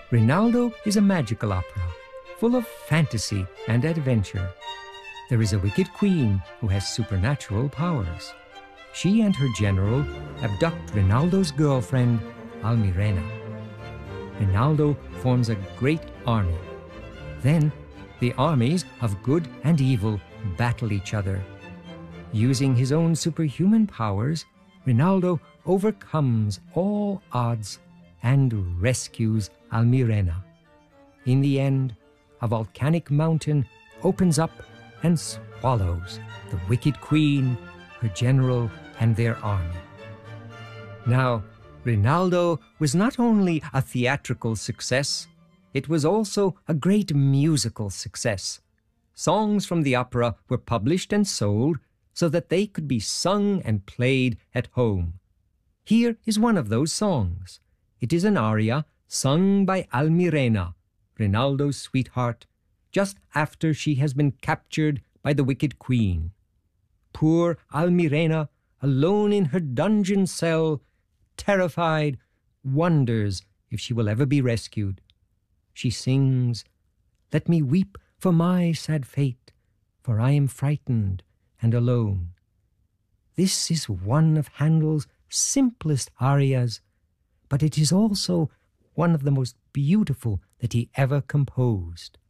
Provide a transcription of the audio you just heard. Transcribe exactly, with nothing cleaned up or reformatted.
Rinaldo is a magical opera, full of fantasy and adventure. There is a wicked queen who has supernatural powers. She and her general abduct Rinaldo's girlfriend, Almirena. Rinaldo forms a great army. Then, the armies of good and evil battle each other. Using his own superhuman powers, Rinaldo overcomes all odds and rescues Almirena. In the end, a volcanic mountain opens up and swallows the wicked queen, her general, and their army. Now, Rinaldo was not only a theatrical success, it was also a great musical success. Songs from the opera were published and sold so that they could be sung and played at home. Here is one of those songs. It is an aria sung by Almirena, Rinaldo's sweetheart, just after she has been captured by the wicked queen. Poor Almirena, alone in her dungeon cell, terrified, wonders if she will ever be rescued. She sings, "Let me weep for my sad fate, for I am frightened and alone." This is one of Handel's simplest arias, but it is also one of the most beautiful that he ever composed.